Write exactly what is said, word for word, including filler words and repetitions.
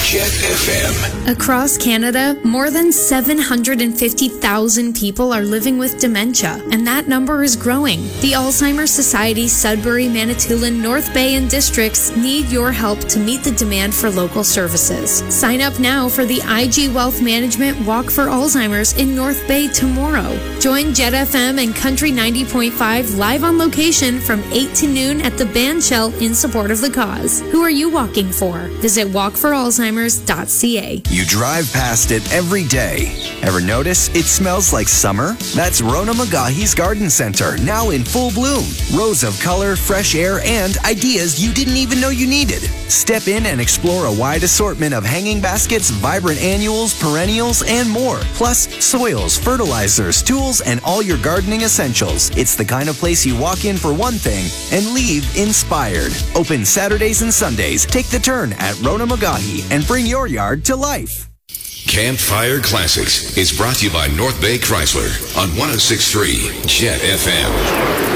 Jet F M. Across Canada, more than seven hundred fifty thousand people are living with dementia, and that number is growing. The Alzheimer's Society, Sudbury, Manitoulin, North Bay, and districts need your help to meet the demand for local services. Sign up now for the I G Wealth Management Walk for Alzheimer's in North Bay tomorrow. Join Jet F M and Country ninety point five live on location from eight to noon at the Band Shell in support of the cause. Who are you walking for? Visit walk for alzheimers dot c a. You drive past it every day. Ever notice it smells like summer? That's Rona Magahi's Garden Center, now in full bloom. Rows of color, fresh air, and ideas you didn't even know you needed. Step in and explore a wide assortment of hanging baskets, vibrant annuals, perennials, and more. Plus, soils, fertilizers, tools, and all your gardening essentials. It's the kind of place you walk in for one thing and leave inspired. Open Saturdays and Sundays. Take the turn at Rona Magahi and bring your yard to life. Campfire Classics is brought to you by North Bay Chrysler on one oh six point three Jet F M.